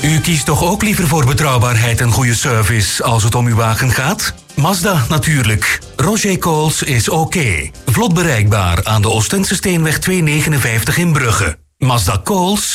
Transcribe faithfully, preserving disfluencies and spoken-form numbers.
U kiest toch ook liever voor betrouwbaarheid en goede service als het om uw wagen gaat? Mazda natuurlijk. Roger Coles is oké. Vlot bereikbaar aan de Oostendse Steenweg tweehonderdnegenenvijftig in Brugge. Mazda Coles